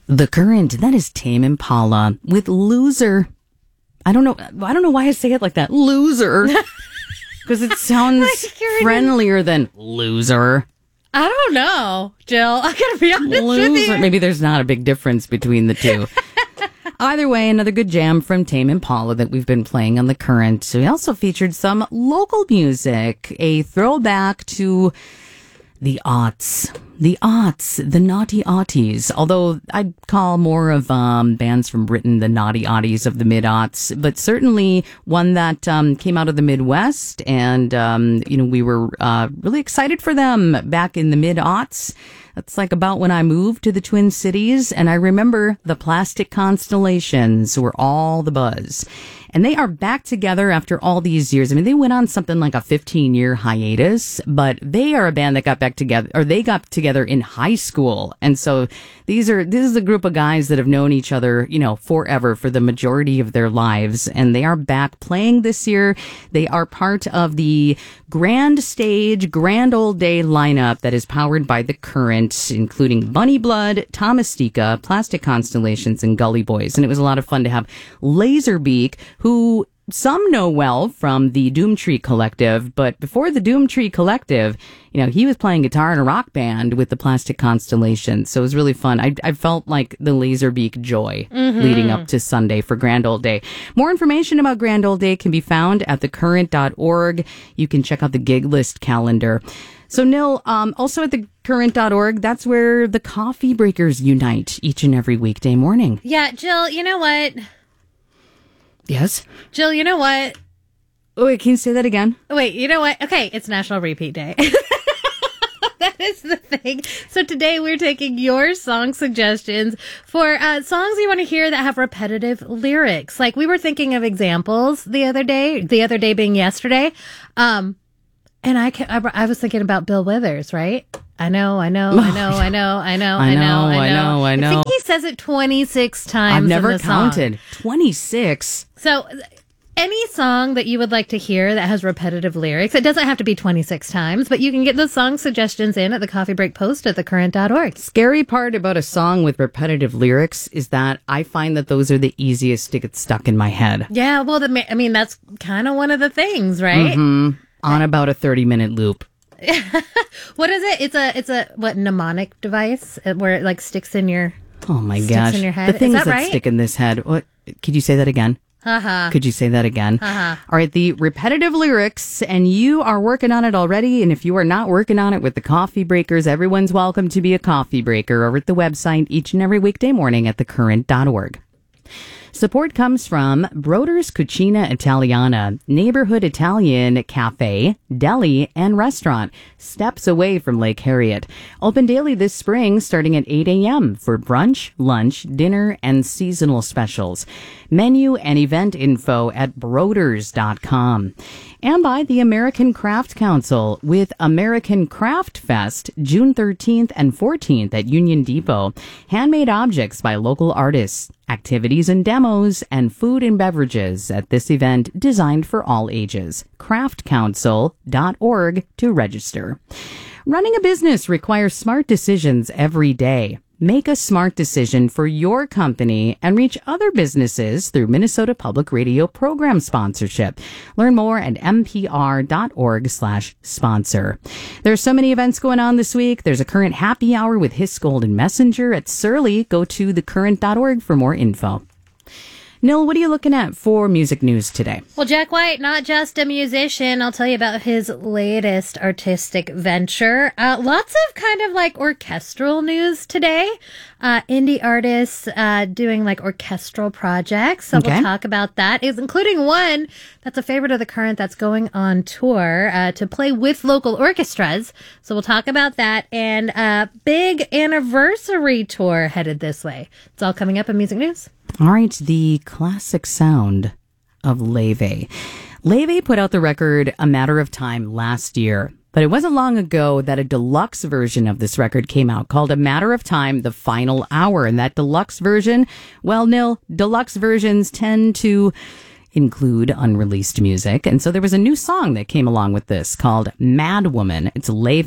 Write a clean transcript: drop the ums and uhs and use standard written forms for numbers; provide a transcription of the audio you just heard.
The Current, that is Tame Impala with Loser. I don't know why I say it like that. Loser. Because it sounds friendlier than loser. I don't know, Jill. I gotta be honest with you. Maybe there's not a big difference between the two. Either way, another good jam from Tame Impala that we've been playing on The Current. We also featured some local music, a throwback to the aughts. The naughty aughties. Although I'd call more of bands from Britain the naughty aughties of the mid-aughts, but certainly one that came out of the Midwest, and we were really excited for them back in the mid-aughts. That's like about when I moved to the Twin Cities, and I remember the Plastic Constellations were all the buzz. And they are back together after all these years. I mean, they went on something like a 15-year hiatus, but they are a band that got back together, or they got together in high school. And so this is a group of guys that have known each other, forever, for the majority of their lives. And they are back playing this year. They are part of the Grand Stage, Grand Old Day lineup that is powered by The Current, including Bunny Blood, Thomastika, Plastic Constellations, and Gully Boys. And it was a lot of fun to have Laserbeak, who some know well from the Doomtree Collective, but before the Doomtree Collective, he was playing guitar in a rock band with the Plastic Constellation. So it was really fun. I felt like the Laserbeak joy leading up to Sunday for Grand Old Day. More information about Grand Old Day can be found at thecurrent.org. You can check out the gig list calendar. So, Nil, also at thecurrent.org, that's where the Coffee Breakers unite each and every weekday morning. Yeah, Jill, you know what? Yes? Jill, you know what? Oh, wait, can you say that again? Wait, you know what? Okay, it's National Repeat Day. That is the thing. So today we're taking your song suggestions for songs you want to hear that have repetitive lyrics. Like, we were thinking of examples the other day being yesterday. And I was thinking about Bill Withers, right? I know. I think he says it 26 times. I've never in the counted. Song. 26. So any song that you would like to hear that has repetitive lyrics, it doesn't have to be 26 times, but you can get those song suggestions in at the Coffee Break Post at thecurrent.org. Scary part about a song with repetitive lyrics is that I find that those are the easiest to get stuck in my head. Yeah, well, that's kind of one of the things, right? Mm-hmm. On about a 30-minute loop. What is it? It's a mnemonic device where it like sticks in your in your head. The things that that right? stick in this head. What? Could you say that again? Could you say that again? All right, the repetitive lyrics, and you are working on it already. And if you are not working on it with the Coffee Breakers, everyone's welcome to be a coffee breaker over at the website each and every weekday morning at thecurrent.org. Support comes from Broder's Cucina Italiana, neighborhood Italian cafe, deli, and restaurant, steps away from Lake Harriet. Open daily this spring starting at 8 a.m. for brunch, lunch, dinner, and seasonal specials. Menu and event info at broders.com. And by the American Craft Council with American Craft Fest, June 13th and 14th at Union Depot. Handmade objects by local artists, activities and demos, and food and beverages at this event designed for all ages. craftcouncil.org to register. Running a business requires smart decisions every day. Make a smart decision for your company and reach other businesses through Minnesota Public Radio program sponsorship. Learn more at mpr.org/sponsor. There are so many events going on this week. There's a Current happy hour with Hiss Golden Messenger at Surly. Go to thecurrent.org for more info. Nil, what are you looking at for music news today? Well, Jack White, not just a musician. I'll tell you about his latest artistic venture. Lots of kind of like orchestral news today. Indie artists doing like orchestral projects. So we'll talk about that, including one that's a favorite of the Current that's going on tour to play with local orchestras. So we'll talk about that. And big anniversary tour headed this way. It's all coming up in music news. All right, the classic sound of Leve. Leve put out the record A Matter of Time last year, but it wasn't long ago that a deluxe version of this record came out called A Matter of Time, The Final Hour. And that deluxe version, well, Nil, deluxe versions tend to include unreleased music. And so there was a new song that came along with this called Mad Woman. It's Leve